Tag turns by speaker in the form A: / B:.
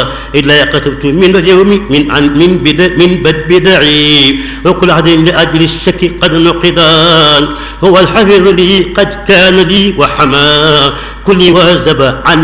A: إلا كتبت من اليوم من بدعي وكل عهد لأجل الشك قد نقضا هو الحفيظ لي قد كان لي وحما كل وازب عن